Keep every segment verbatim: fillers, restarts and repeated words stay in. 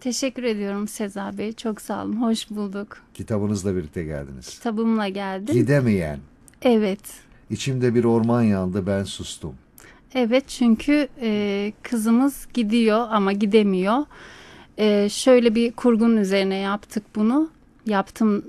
Teşekkür ediyorum Seza Bey. Çok sağ olun. Hoş bulduk. Kitabınızla birlikte geldiniz. Kitabımla geldim. Gidemeyen. Evet. İçimde bir orman yandı, ben sustum. Evet, çünkü e, kızımız gidiyor ama gidemiyor. E, şöyle bir kurgunun üzerine yaptık bunu. Yaptım.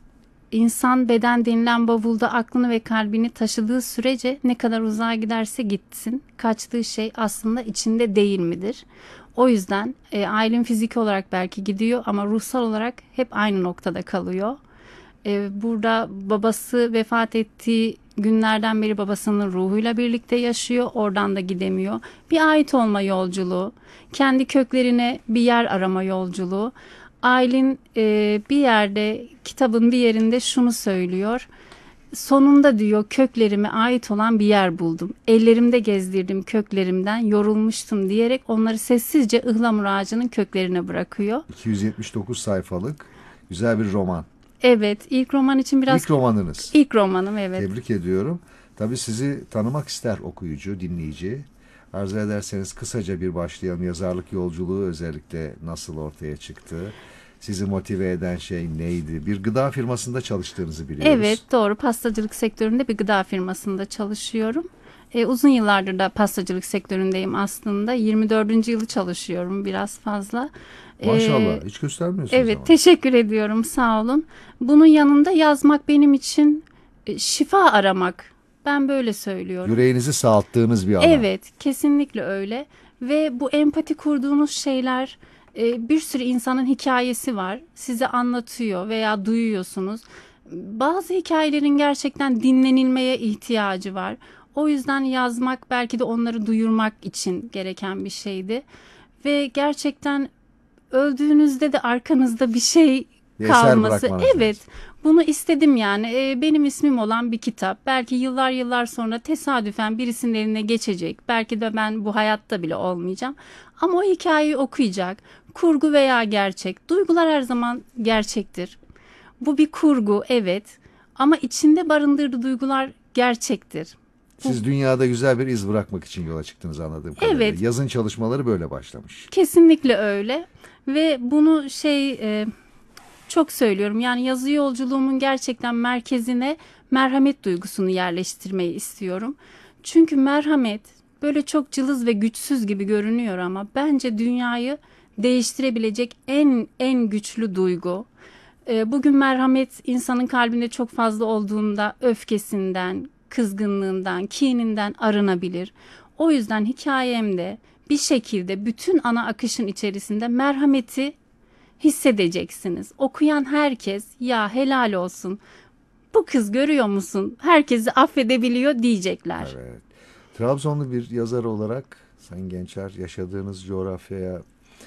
İnsan beden denilen bavulda aklını ve kalbini taşıdığı sürece ne kadar uzağa giderse gitsin, kaçtığı şey aslında içinde değil midir? O yüzden e, Aylin fiziki olarak belki gidiyor ama ruhsal olarak hep aynı noktada kalıyor. E, burada babası vefat ettiği günlerden beri babasının ruhuyla birlikte yaşıyor. Oradan da gidemiyor. Bir ait olma yolculuğu, kendi köklerine bir yer arama yolculuğu. Aylin e, bir yerde, kitabın bir yerinde şunu söylüyor. Sonunda diyor, köklerime ait olan bir yer buldum. Ellerimde gezdirdim köklerimden, yorulmuştum diyerek onları sessizce ıhlamur ağacının köklerine bırakıyor. iki yüz yetmiş dokuz sayfalık güzel bir roman. Evet, ilk roman için biraz... İlk romanınız. İlk romanım, evet. Tebrik ediyorum. Tabii sizi tanımak ister okuyucu, dinleyici. Arzu ederseniz kısaca bir başlayalım. Yazarlık yolculuğu özellikle nasıl ortaya çıktı? Sizi motive eden şey neydi? Bir gıda firmasında çalıştığınızı biliyoruz. Evet, doğru. Pastacılık sektöründe bir gıda firmasında çalışıyorum. E, uzun yıllardır da pastacılık sektöründeyim aslında. yirmi dördüncü yılı çalışıyorum, biraz fazla. Maşallah, E, hiç göstermiyorsunuz evet, ama. teşekkür ediyorum, sağ olun. Bunun yanında yazmak benim için e, şifa aramak. Ben böyle söylüyorum. Yüreğinizi sağalttığınız bir alan. Evet, kesinlikle öyle. Ve bu empati kurduğunuz şeyler, e, bir sürü insanın hikayesi var. Size anlatıyor veya duyuyorsunuz. Bazı hikayelerin gerçekten dinlenilmeye ihtiyacı var. O yüzden yazmak belki de onları duyurmak için gereken bir şeydi. Ve gerçekten öldüğünüzde de arkanızda bir şey Bir eser kalması. bırakmanız Evet, lazım. bunu istedim yani. Ee, benim ismim olan bir kitap. Belki yıllar yıllar sonra tesadüfen birisinin eline geçecek. Belki de ben bu hayatta bile olmayacağım. Ama o hikayeyi okuyacak. Kurgu veya gerçek. Duygular her zaman gerçektir. Bu bir kurgu, evet. Ama içinde barındırdığı duygular gerçektir. Bu, Siz dünyada güzel bir iz bırakmak için yola çıktınız anladığım kadarıyla. evet, Yazın çalışmaları böyle başlamış. kesinlikle öyle. Ve bunu şey... E, çok söylüyorum. Yani yazı yolculuğumun gerçekten merkezine merhamet duygusunu yerleştirmeyi istiyorum. Çünkü merhamet böyle çok cılız ve güçsüz gibi görünüyor ama bence dünyayı değiştirebilecek en en güçlü duygu. Ee, Bugün merhamet insanın kalbinde çok fazla olduğunda öfkesinden, kızgınlığından, kininden arınabilir. O yüzden hikayemde bir şekilde bütün ana akışın içerisinde merhameti hissedeceksiniz. Okuyan herkes ya helal olsun, bu kız görüyor musun, herkesi affedebiliyor diyecekler. Evet. Trabzonlu bir yazar olarak Sayın Gençer yaşadığınız coğrafyaya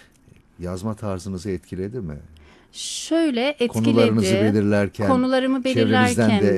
yazma tarzınızı etkiledi mi? Şöyle Konularınızı etkiledi, belirlerken konularımı çevrenizden belirlerken de